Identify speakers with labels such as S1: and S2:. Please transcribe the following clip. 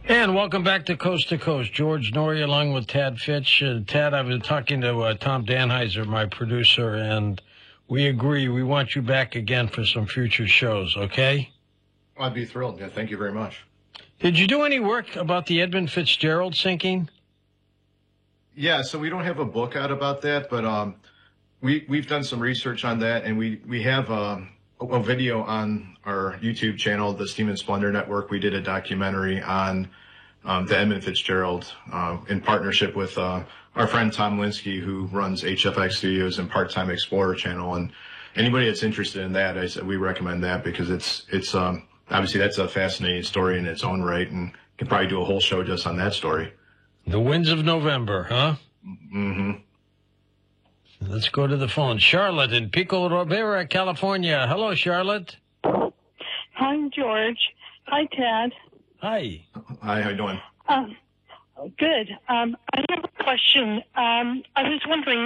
S1: And welcome back to Coast. George Norrie along with Tad Fitch. Tad, I've been talking to Tom Danheiser, my producer, and we agree. We want you back again for some future shows, okay?
S2: I'd be thrilled. Yeah, thank you very much.
S1: Did you do any work about the Edmund Fitzgerald sinking?
S2: Yeah, so we don't have a book out about that, but we've done some research on that, and we have a video on our YouTube channel, the Steam and Splendor Network. We did a documentary on the Edmund Fitzgerald in partnership with our friend Tom Linsky, who runs HFX Studios and Part-Time Explorer channel. And anybody that's interested in that, I said we recommend that because it's obviously that's a fascinating story in its own right, and can probably do a whole show just on that story.
S1: The Winds of November, huh?
S2: Mm-hmm.
S1: Let's go to the phone. Charlotte in Pico Rivera, California. Hello, Charlotte.
S3: Hi, George. Hi, Tad.
S1: Hi.
S2: Hi, how you doing?
S3: Good. I have a question. I was wondering,